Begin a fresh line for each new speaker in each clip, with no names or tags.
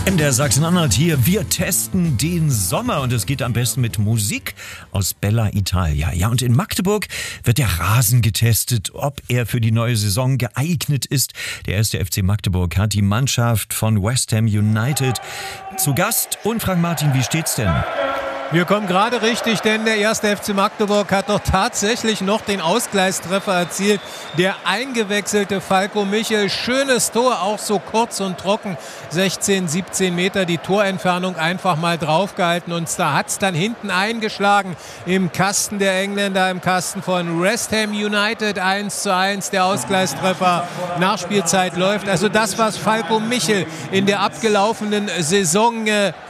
In der Sachsen-Anhalt hier, wir testen den Sommer und es geht am besten mit Musik aus Bella Italia. Ja, und in Magdeburg wird der Rasen getestet, ob er für die neue Saison geeignet ist. Der 1. FC Magdeburg hat die Mannschaft von West Ham United zu Gast. Und Frank Martin, wie steht's denn?
Wir kommen gerade richtig, denn der 1. FC Magdeburg hat doch tatsächlich noch den Ausgleichstreffer erzielt. Der eingewechselte Falco Michel, schönes Tor, auch so kurz und trocken, 16, 17 Meter, die Torentfernung einfach mal draufgehalten und da hat es dann hinten eingeschlagen im Kasten der Engländer, im Kasten von West Ham United, 1:1, der Ausgleichstreffer, Nachspielzeit läuft. Also das, was Falco Michel in der abgelaufenen Saison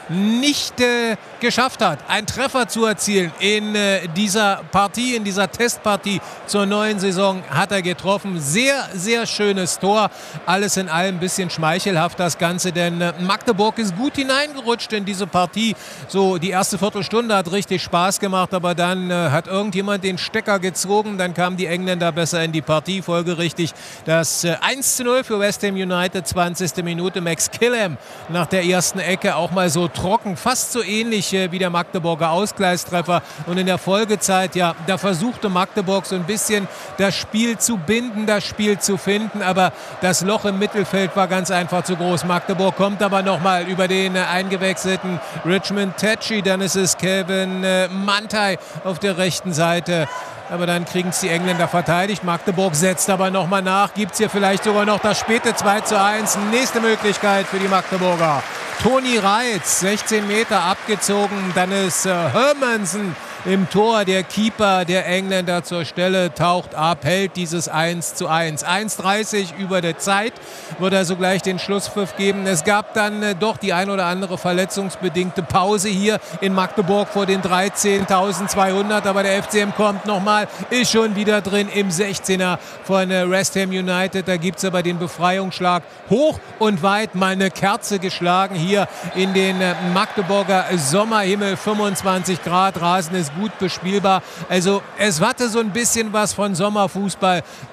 nicht geschafft hat, einen Treffer zu erzielen in dieser Partie, in dieser Testpartie zur neuen Saison, hat er getroffen. Sehr, sehr schönes Tor. Alles in allem ein bisschen schmeichelhaft das Ganze, denn Magdeburg ist gut hineingerutscht in diese Partie. So, die erste Viertelstunde hat richtig Spaß gemacht, aber dann hat irgendjemand den Stecker gezogen. Dann kamen die Engländer besser in die Partie. Folgerichtig das 1:0 für West Ham United, 20. Minute. Max Killam nach der ersten Ecke auch mal so trocken, fast so ähnlich wie der Magdeburger Ausgleichstreffer. Und in der Folgezeit, ja, da versuchte Magdeburg so ein bisschen das Spiel zu binden, das Spiel zu finden, aber das Loch im Mittelfeld war ganz einfach zu groß. Magdeburg kommt aber nochmal über den eingewechselten Richmond Tetschi, dann ist es Kevin Mantai auf der rechten Seite. Aber dann kriegen es die Engländer verteidigt. Magdeburg setzt aber nochmal nach. Gibt es hier vielleicht sogar noch das späte 2:1. Nächste Möglichkeit für die Magdeburger. Toni Reitz, 16 Meter abgezogen. Dann ist Hermansen im Tor, der Keeper der Engländer zur Stelle, taucht ab, hält dieses 1:1. 1:30 über der Zeit, wird also gleich den Schlusspfiff geben. Es gab dann doch die ein oder andere verletzungsbedingte Pause hier in Magdeburg vor den 13.200, aber der FCM kommt nochmal, ist schon wieder drin im 16er von West Ham United. Da gibt es aber den Befreiungsschlag hoch und weit, mal eine Kerze geschlagen hier in den Magdeburger Sommerhimmel. 25 Grad, Rasen ist gut bespielbar. Also es hatte so ein bisschen was von Sommerfußball.